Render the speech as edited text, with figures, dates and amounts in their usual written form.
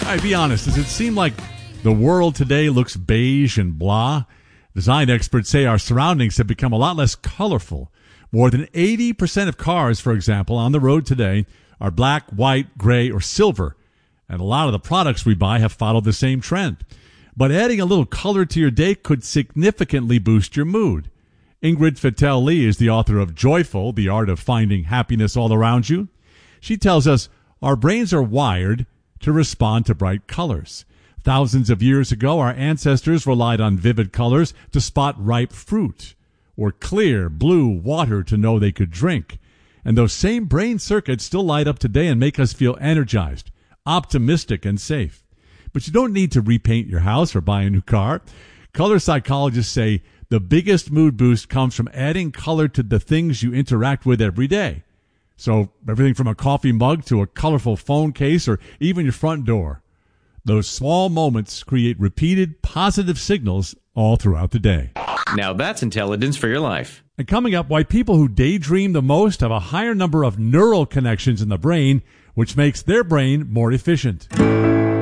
right, be honest. Does it seem like the world today looks beige and blah? Design experts say our surroundings have become a lot less colorful. More than 80% of cars, for example, on the road today are black, white, gray, or silver. And a lot of the products we buy have followed the same trend. But adding a little color to your day could significantly boost your mood. Ingrid Fettel-Lee is the author of Joyful, The Art of Finding Happiness All Around You. She tells us our brains are wired to respond to bright colors. Thousands of years ago, our ancestors relied on vivid colors to spot ripe fruit, or clear, blue water to know they could drink. And those same brain circuits still light up today and make us feel energized, optimistic, and safe. But you don't need to repaint your house or buy a new car. Color psychologists say the biggest mood boost comes from adding color to the things you interact with every day. So everything from a coffee mug to a colorful phone case or even your front door. Those small moments create repeated positive signals all throughout the day. Now that's intelligence for your life. And coming up, why people who daydream the most have a higher number of neural connections in the brain, which makes their brain more efficient.